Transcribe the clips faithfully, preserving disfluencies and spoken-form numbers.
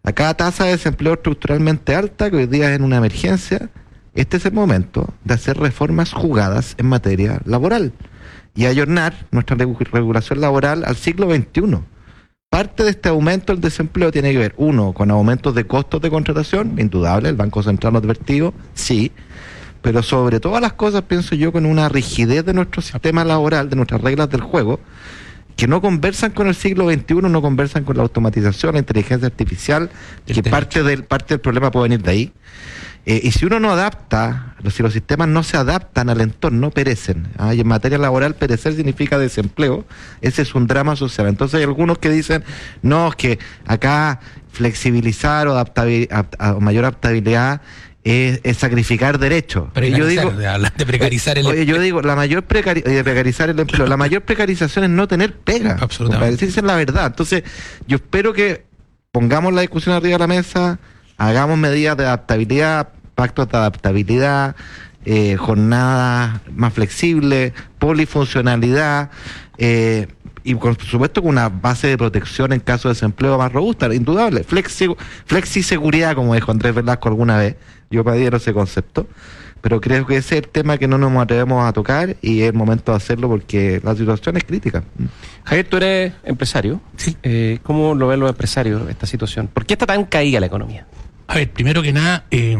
Acá tasa de desempleo estructuralmente alta, que hoy día es en una emergencia. Este es el momento de hacer reformas jugadas en materia laboral y ayornar nuestra regulación laboral al siglo veintiuno. Parte de este aumento del desempleo tiene que ver, uno, con aumentos de costos de contratación, indudable, el Banco Central lo ha advertido, sí, pero sobre todas las cosas pienso yo con una rigidez de nuestro sistema laboral, de nuestras reglas del juego, que no conversan con el siglo veintiuno, no conversan con la automatización, la inteligencia artificial, que parte del, parte del problema puede venir de ahí. Eh, y si uno no adapta, si los sistemas no se adaptan al entorno, perecen. ¿ah? Y en materia laboral, perecer significa desempleo. Ese es un drama social. Entonces hay algunos que dicen, no, es que acá flexibilizar o adaptabil, a mayor adaptabilidad es, es sacrificar derechos. Yo digo, de, de precarizar el oye, empleo. Yo digo, la mayor precari de precarizar el empleo, la mayor precarización es no tener pega. Absolutamente. Para decirse la verdad. Entonces, yo espero que pongamos la discusión arriba de la mesa, hagamos medidas de adaptabilidad, pactos de adaptabilidad, eh, jornadas más flexibles, polifuncionalidad, eh, y por supuesto con una base de protección en caso de desempleo más robusta, indudable, flexi, flexiseguridad, como dijo Andrés Velasco alguna vez. Yo pedí ese concepto, pero creo que ese es el tema que no nos atrevemos a tocar y es el momento de hacerlo porque la situación es crítica. Javier, tú eres empresario. Sí. Eh, ¿Cómo lo ven los empresarios esta situación? ¿Por qué está tan caída la economía? A ver, primero que nada, eh,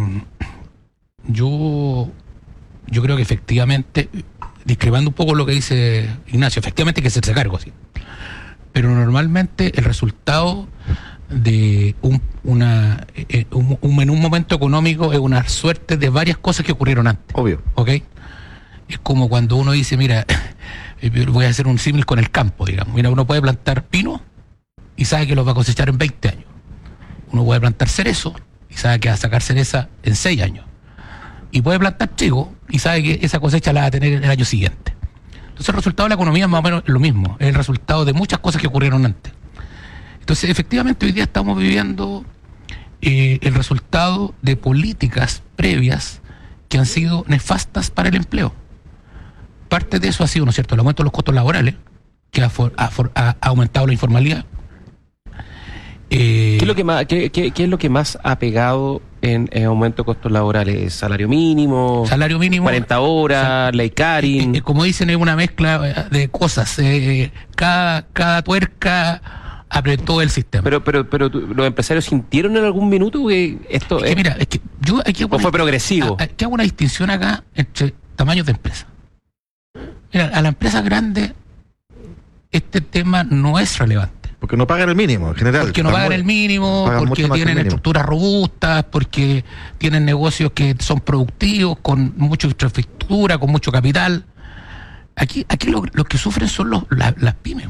yo, yo creo que efectivamente, discrepando un poco lo que dice Ignacio, efectivamente hay que hacerse cargo, sí. Pero normalmente el resultado de un, una, eh, un, un, en un momento económico es una suerte de varias cosas que ocurrieron antes. Obvio. ¿Ok? Es como cuando uno dice, mira, voy a hacer un símil con el campo, digamos. Mira, uno puede plantar pino y sabe que los va a cosechar en veinte años. Uno puede plantar cerezo y sabe que va a sacar cereza en seis años. Y puede plantar trigo y sabe que esa cosecha la va a tener el año siguiente. Entonces el resultado de la economía es más o menos lo mismo, es el resultado de muchas cosas que ocurrieron antes. Entonces efectivamente hoy día estamos viviendo eh, el resultado de políticas previas que han sido nefastas para el empleo. Parte de eso ha sido, ¿no es cierto?, el aumento de los costos laborales, que ha, for, ha, for, ha aumentado la informalidad. Eh, ¿Qué es lo que más, qué, qué, qué es lo que más ha pegado en, en aumento de costos laborales? ¿Salario mínimo? Salario mínimo. cuarenta horas, ley Karin. Eh, eh, como dicen, es una mezcla de cosas. Eh, cada, cada tuerca apretó el sistema. Pero, pero, pero los empresarios sintieron en algún minuto que esto es que, es, mira, es que yo aquí ¿o fue progresivo? Aquí hago una distinción acá entre tamaños de empresa. Mira, a la empresa grande este tema no es relevante. Porque no pagan el mínimo, en general. Porque no pagan el mínimo, porque tienen estructuras robustas, porque tienen negocios que son productivos, con mucha infraestructura, con mucho capital. Aquí aquí lo, los que sufren son los, la, las pymes.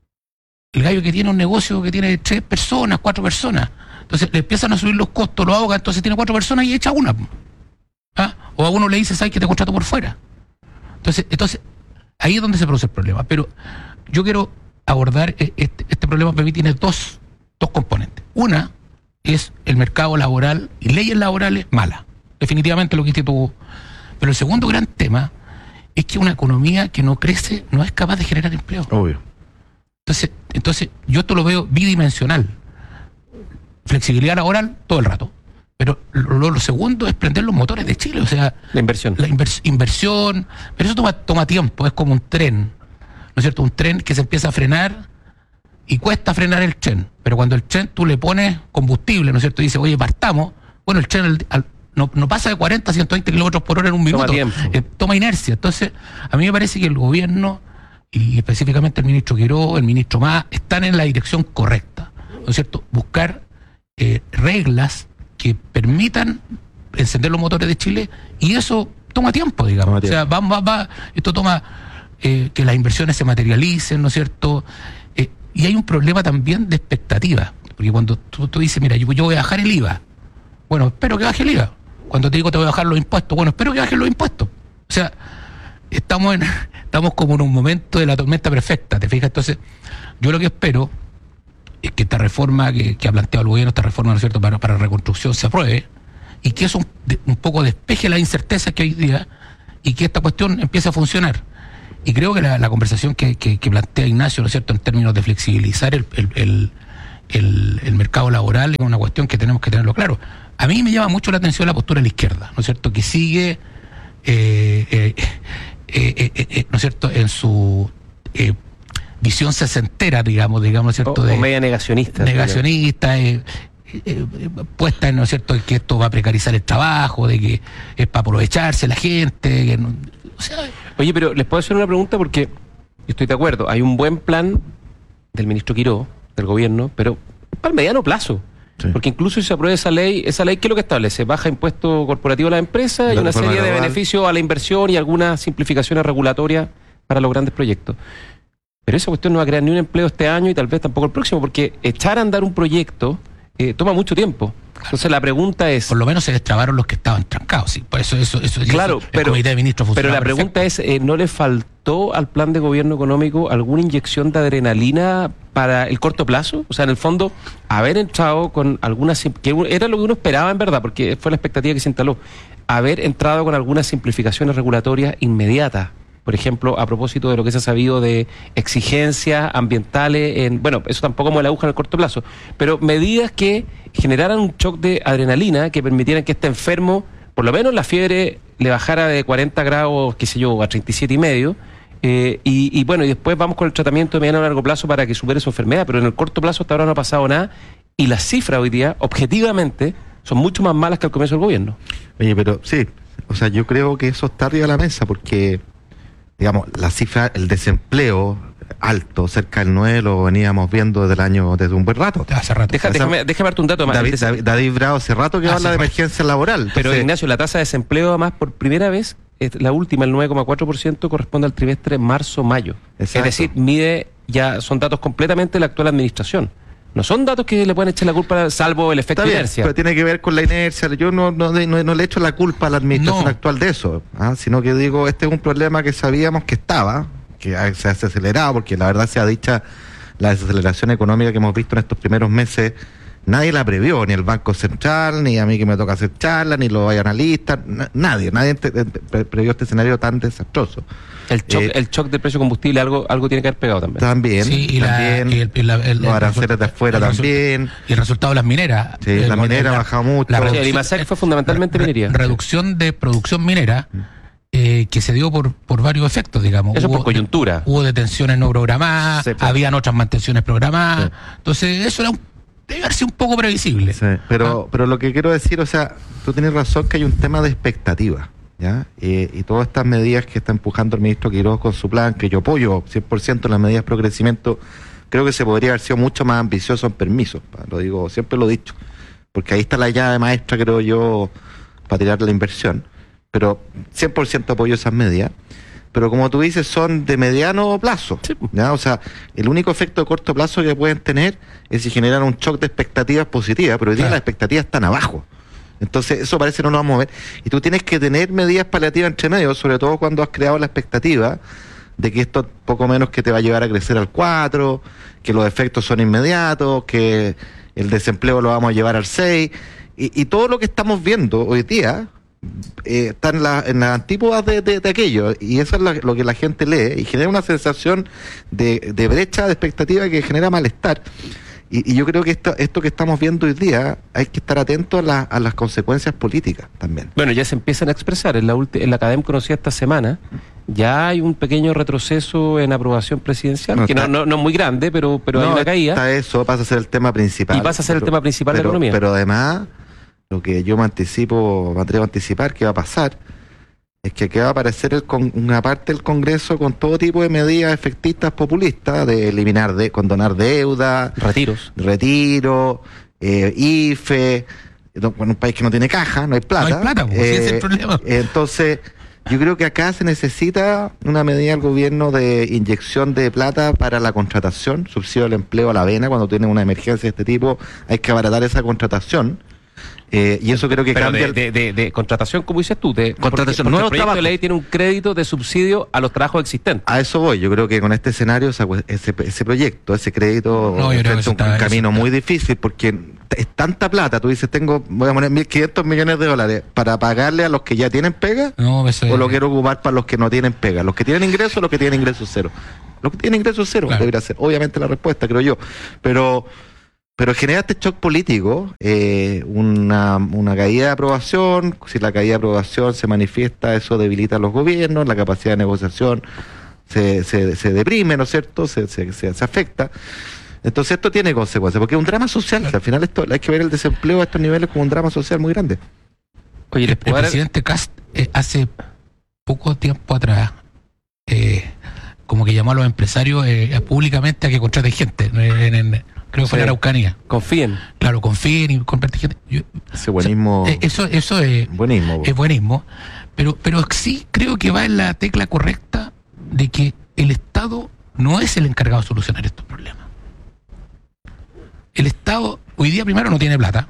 El gallo que tiene un negocio que tiene tres personas, cuatro personas. Entonces le empiezan a subir los costos, lo ahoga, entonces tiene cuatro personas y echa una. ¿Ah? O a uno le dice, ¿sabes que te contrato por fuera? Entonces, entonces ahí es donde se produce el problema. Pero yo quiero abordar este, este problema para mí tiene dos, dos componentes. Una es el mercado laboral y leyes laborales malas. Definitivamente lo que dijiste tú. Pero el segundo gran tema es que una economía que no crece no es capaz de generar empleo. Obvio. Entonces, entonces yo esto lo veo bidimensional. Flexibilidad laboral todo el rato. Pero lo, lo segundo es prender los motores de Chile. O sea, la inversión. La invers, inversión. Pero eso toma, toma tiempo, es como un tren. ¿No es cierto? Un tren que se empieza a frenar y cuesta frenar el tren. Pero cuando el tren tú le pones combustible, ¿no es cierto? Y dice, oye, partamos. Bueno, el tren al, al, no, no pasa de cuarenta a ciento veinte kilómetros por hora en un minuto. Toma tiempo. Eh, toma inercia. Entonces, a mí me parece que el gobierno, y específicamente el ministro Quiró, el ministro Mas, están en la dirección correcta. ¿No es cierto? Buscar eh, reglas que permitan encender los motores de Chile y eso toma tiempo, digamos. Toma tiempo. O sea, va, va, va, esto toma... Eh, que las inversiones se materialicen, ¿no es cierto? Eh, y hay un problema también de expectativa, porque cuando tú, tú dices, mira, yo, yo voy a bajar el I V A, bueno, espero que baje el I V A. Cuando te digo te voy a bajar los impuestos, bueno, espero que bajen los impuestos. O sea, estamos en, estamos como en un momento de la tormenta perfecta, ¿te fijas? Entonces, yo lo que espero es que esta reforma que, que ha planteado el gobierno, esta reforma, ¿no es cierto?, para, para reconstrucción se apruebe, y que eso un, de, un poco despeje las incertezas que hoy día, y que esta cuestión empiece a funcionar. Y creo que la, la conversación que, que, que plantea Ignacio, ¿no es cierto?, en términos de flexibilizar el, el, el, el, el mercado laboral es una cuestión que tenemos que tenerlo claro. A mí me llama mucho la atención la postura de la izquierda, ¿no es cierto?, que sigue, eh, eh, eh, eh, eh, ¿no es cierto?, en su eh, visión sesentera, digamos, digamos, ¿no es cierto?, o, de o media negacionista. negacionista, eh, eh, eh, puesta, ¿no es cierto?, de que esto va a precarizar el trabajo, de que es para aprovecharse la gente, que no, o sea... Oye, pero les puedo hacer una pregunta porque yo estoy de acuerdo, hay un buen plan del ministro Quiró, del gobierno, pero para el mediano plazo. Sí. Porque incluso si se aprueba esa ley, esa ley, ¿qué es lo que establece? Baja impuesto corporativo a las empresas y una serie de beneficios a la inversión y algunas simplificaciones regulatorias para los grandes proyectos. Pero esa cuestión no va a crear ni un empleo este año y tal vez tampoco el próximo, porque echar a andar un proyecto eh, toma mucho tiempo. Entonces la pregunta es... Por lo menos se destrabaron los que estaban trancados, sí. Por eso eso, eso claro, eso, pero, el comité de ministros pero la perfecto. pregunta es, eh, ¿no le faltó al plan de gobierno económico alguna inyección de adrenalina para el corto plazo? O sea, en el fondo, haber entrado con algunas... que era lo que uno esperaba en verdad, porque fue la expectativa que se instaló. Haber entrado con algunas simplificaciones regulatorias inmediatas. Por ejemplo, a propósito de lo que se ha sabido de exigencias ambientales, en, bueno, eso tampoco mueve la aguja en el corto plazo, pero medidas que generaran un shock de adrenalina, que permitieran que este enfermo, por lo menos la fiebre le bajara de cuarenta grados, qué sé yo, a treinta y siete y medio, eh, y, y bueno, y después vamos con el tratamiento de mediano a largo plazo para que supere su enfermedad, pero en el corto plazo hasta ahora no ha pasado nada, y las cifras hoy día, objetivamente, son mucho más malas que al comienzo del gobierno. Oye, pero sí, o sea, yo creo que eso está arriba de la mesa, porque... digamos, la cifra, el desempleo alto, cerca del nueve, lo veníamos viendo desde el año, desde un buen rato. Hace rato. Deja, déjame, déjame darte un dato más. David, David, David Bravo hace rato que Ah, habla sí, de emergencia laboral. Pero Entonces, Ignacio, la tasa de desempleo además por primera vez, es la última, el nueve coma cuatro por ciento, corresponde al trimestre marzo-mayo. Es decir, mide, ya son datos completamente de la actual administración. No son datos que le pueden echar la culpa, salvo el efecto está bien, inercia. pero tiene que ver con la inercia. Yo no, no, no, no le echo la culpa a la administración No. actual de eso, ¿ah? Sino que digo, este es un problema que sabíamos que estaba, que se ha acelerado, porque la verdad sea dicha, la desaceleración económica que hemos visto en estos primeros meses, nadie la previó, ni el Banco Central, ni a mí que me toca hacer charlas, ni los analistas, na- nadie, nadie te- te- pre- previó este escenario tan desastroso. El shock, Eh, el shock del precio de combustible, algo, algo tiene que haber pegado también. También, Sí, y la- también, y el- y la- el- los el- aranceles de afuera el resu- también. Y el resultado de las mineras. Sí, Eh, la con- minera ha bajado mucho. la Sí, Sí, reducción- el IMASEC fue fundamentalmente re- minería. Reducción de producción minera eh, que se dio por, por varios efectos, digamos. Eso Hubo- por coyuntura. Hubo detenciones no programadas, Sí, pues. habían otras mantenciones programadas. Sí. Entonces, eso era un, debe haber sido un poco previsible. Sí, pero, Ah. pero lo que quiero decir, o sea, tú tienes razón que hay un tema de expectativa, ¿ya? Eh, y todas estas medidas que está empujando el ministro Quiroz con su plan, que yo apoyo cien por ciento las medidas pro crecimiento, creo que se podría haber sido mucho más ambicioso en permisos, pa, lo digo, siempre lo he dicho, porque ahí está la llave maestra, creo yo, para tirar la inversión, pero cien por ciento apoyo esas medidas. Pero como tú dices, son de mediano plazo, Sí. ¿ya? O sea, el único efecto de corto plazo que pueden tener es si generan un shock de expectativas positivas, pero hoy día Claro. las expectativas están abajo. Entonces, eso parece que no lo vamos a ver. Y tú tienes que tener medidas paliativas entre medio, sobre todo cuando has creado la expectativa de que esto poco menos que te va a llevar a crecer al cuatro, que los efectos son inmediatos, que el desempleo lo vamos a llevar al seis, y, y todo lo que estamos viendo hoy día eh, está en, la, en las antípodas de, de, de aquello, y eso es la- lo que la gente lee, y genera una sensación de, de brecha de expectativa que genera malestar. Y, y yo creo que esto, esto que estamos viendo hoy día, hay que estar atentos a, la- a las consecuencias políticas también. Bueno, ya se empiezan a expresar. En la, ulti- en la Academ conocida esta semana, ya hay un pequeño retroceso en aprobación presidencial, No, que no, está- no, no es muy grande, pero, pero hay No, una caída. está eso, pasa a ser el tema principal. Y pasa a ser el Pero- tema principal de la pero- economía. Pero además, lo que yo me anticipo, me atrevo a anticipar que va a pasar, es que aquí va a aparecer el con- una parte del Congreso con todo tipo de medidas efectistas populistas, de eliminar, de condonar deuda, Retiros. retiro, eh, I F E, no- en un país que no tiene caja, no hay plata. No hay plata, pues, ese es el problema. Entonces, yo creo que acá se necesita una medida del gobierno de inyección de plata para la contratación, subsidio al empleo a la vena, cuando tiene una emergencia de este tipo, hay que abaratar esa contratación. Eh, y eso creo que Pero cambia. de, de, de, de contratación, como dices tú. De, Contratación, porque, porque nuevos el proyecto trabajos. de ley tiene un crédito de subsidio a los trabajos existentes. A eso voy, yo creo que con este escenario, esa cue- ese, ese proyecto, ese crédito, No, yo creo que enfrenta eso un, está- un eso camino está. muy difícil, porque es tanta plata, tú dices, tengo, voy a poner mil quinientos millones de dólares para pagarle a los que ya tienen pega, No, eso o es- lo quiero ocupar para los que no tienen pega, los que tienen ingresos, los que tienen ingresos cero. Los que tienen ingresos cero, Claro. debería ser, obviamente la respuesta, creo yo, pero Pero genera este shock político, eh, una, una caída de aprobación. Si la caída de aprobación se manifiesta, eso debilita a los gobiernos, la capacidad de negociación se, se, se deprime, ¿no es cierto? Se, se, se, se afecta. Entonces esto tiene consecuencias, porque es un drama social. Al final esto hay que ver el desempleo a estos niveles como un drama social muy grande. Oye, el, el presidente Kast eh, hace poco tiempo atrás eh, como que llamó a los empresarios eh, públicamente a que contraten gente en, en, en creo que fue sí. en Araucanía. Confíen. Claro, confíen y contraten gente. Yo, Ese buenismo. O sea, eso eso es buenismo. Es buenismo. Pero, pero sí creo que va en la tecla correcta de que el Estado no es el encargado de solucionar estos problemas. El Estado hoy día primero no tiene plata.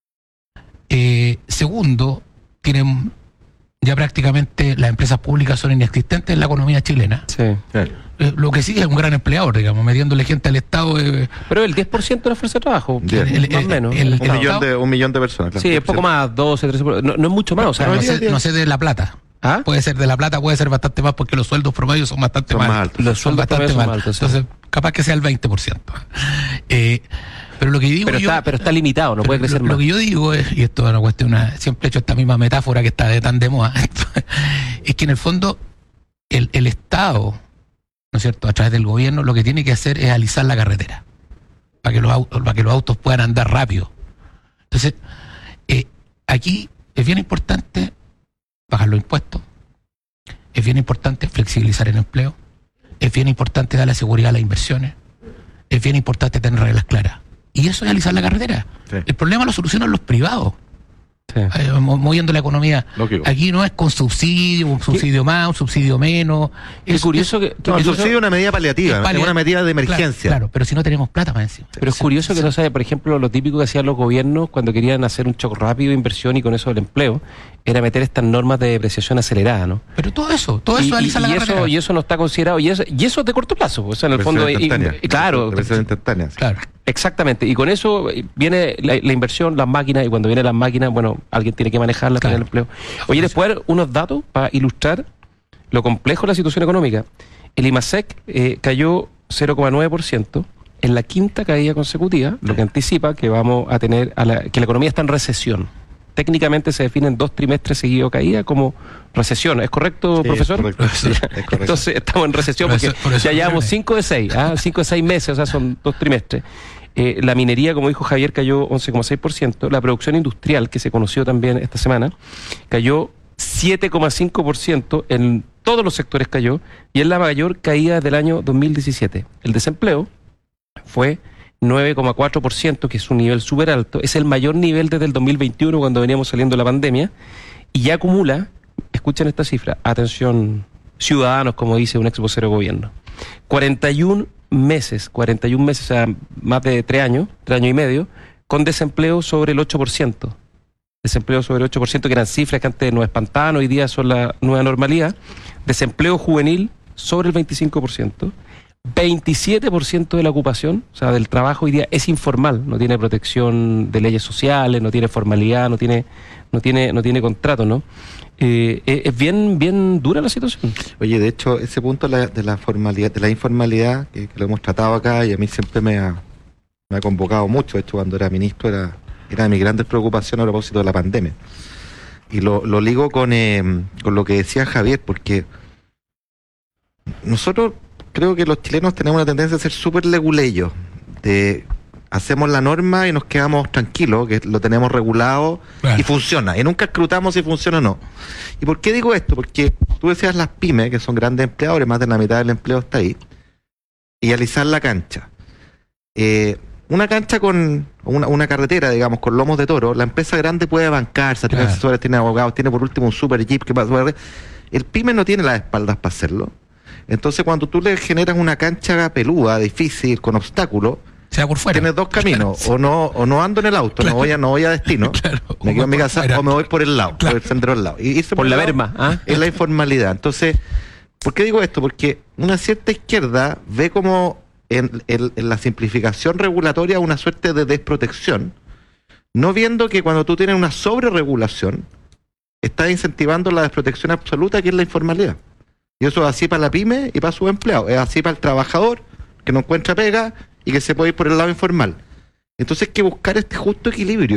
Eh, segundo, tienen ya prácticamente las empresas públicas son inexistentes en la economía chilena. Sí. Claro. Eh, lo que sí es un gran empleador, digamos, metiéndole gente al Estado. Eh, Pero el diez por ciento de la fuerza de trabajo, Bien. el- más o el- menos. el- Un el millón, Estado- de, un millón de personas. Claro. Sí, es poco más, doce, trece por ciento. No, no es mucho más, o sea, no, no sé, sé- no sé de La Plata. ¿Ah? Puede ser de La Plata, puede ser bastante más porque los sueldos promedios son bastante Son más, más altos. Los son sueldos bastante promedios son más altos, sí. Entonces, capaz que sea el veinte por ciento. Eh, pero lo que digo pero, yo, está, pero está limitado, no pero puede crecer lo, más. lo que yo digo es, y esto es una cuestión, una, siempre he hecho esta misma metáfora que está de tan de moda, es que en el fondo el, el Estado, ¿no es cierto?, a través del gobierno, lo que tiene que hacer es alisar la carretera para que los autos, para que los autos puedan andar rápido. Entonces, eh, aquí es bien importante bajar los impuestos, es bien importante flexibilizar el empleo, es bien importante darle seguridad a las inversiones, es bien importante tener reglas claras. Y eso es alisar la carretera. Sí. El problema lo solucionan los privados, Sí. eh, mo- moviendo la economía. Lógico. Aquí no es con subsidio, un subsidio más, un subsidio menos. Qué Es- curioso que... No, el eso- subsidio es una medida paliativa, es es palia- una medida de emergencia. Claro, claro, pero si no tenemos plata para encima. Pero es curioso que no sabe, por ejemplo, lo típico que hacían los gobiernos cuando querían hacer un shock rápido de inversión y con eso del empleo, era meter estas normas de depreciación acelerada, ¿no? Pero todo eso, todo eso y, alisa y- la y carretera. eso, y eso no está considerado, y eso, y eso es de corto plazo, o sea, en el fondo, Depresión y- instantánea. y- claro, Depresión instantánea, sí. Claro. exactamente, y con eso viene la, la inversión, las máquinas, y cuando vienen las máquinas, bueno, alguien tiene que manejarlas para Claro. el empleo. Oye, después unos datos para ilustrar lo complejo de la situación económica. El IMASEC eh, cayó cero coma nueve por ciento en la quinta caída consecutiva, lo que anticipa que vamos a tener, a la, que la economía está en recesión. Técnicamente se definen dos trimestres seguidos de caída como recesión. ¿Es correcto, Sí, profesor? es correcto, es correcto. Entonces estamos en recesión Por porque eso- por eso ya llevamos viene. cinco de seis, ¿ah? cinco de seis meses, o sea, son dos trimestres. Eh, la minería, como dijo Javier, cayó once coma seis por ciento. La producción industrial, que se conoció también esta semana, cayó siete coma cinco por ciento. En todos los sectores cayó, y es la mayor caída desde el año dos mil diecisiete. El desempleo fue nueve coma cuatro por ciento, que es un nivel súper alto. Es el mayor nivel desde el dos mil veintiuno, cuando veníamos saliendo de la pandemia, y ya acumula, escuchen esta cifra, atención ciudadanos, como dice un ex vocero de gobierno, cuarenta y un meses, cuarenta y un meses, o sea, más de tres años, tres años y medio, con desempleo sobre el ocho por ciento. Desempleo sobre el ocho por ciento, que eran cifras que antes nos espantaban, hoy día son la nueva normalidad. Desempleo juvenil sobre el veinticinco por ciento. veintisiete por ciento de la ocupación, o sea, del trabajo hoy día es informal, no tiene protección de leyes sociales, no tiene formalidad, no tiene, no tiene, no tiene contrato, ¿no? Eh, es es bien, bien dura la situación. Oye, de hecho, ese punto de la, de la formalidad, de la informalidad, que, que lo hemos tratado acá y a mí siempre me ha, me ha convocado mucho. De hecho, cuando era ministro era, era de mis grandes preocupaciones a propósito de la pandemia. Y lo, lo ligo con, eh, con lo que decía Javier, porque nosotros creo que los chilenos tenemos una tendencia a ser súper leguleyos, de hacemos la norma y nos quedamos tranquilos, que lo tenemos regulado Claro. y funciona, y nunca escrutamos si funciona o no. ¿Y por qué digo esto? Porque tú decías las pymes, que son grandes empleadores, más de la mitad del empleo está ahí, y alisar la cancha. Eh, una cancha con una, una carretera, digamos, con lomos de toro, la empresa grande puede bancarse, tiene Claro. asesores, tiene abogados, tiene por último un super jeep que pasa. El pyme no tiene las espaldas para hacerlo. Entonces, cuando tú le generas una cancha peluda, difícil, con obstáculos, Se va por fuera. tienes dos caminos. O no o no ando en el auto, Claro. no voy a no voy a destino, Claro. me quedo en mi por casa, fuera. o me voy por el lado, Claro. por el sendero al lado. Y irse Por el la lado berma, ¿ah? es la informalidad. Entonces, ¿por qué digo esto? Porque una cierta izquierda ve como en, en- en la simplificación regulatoria una suerte de desprotección, no viendo que cuando tú tienes una sobreregulación, estás incentivando la desprotección absoluta, que es la informalidad. Y eso es así para la pyme y para sus empleados. Es así para el trabajador que no encuentra pega y que se puede ir por el lado informal. Entonces hay que buscar este justo equilibrio.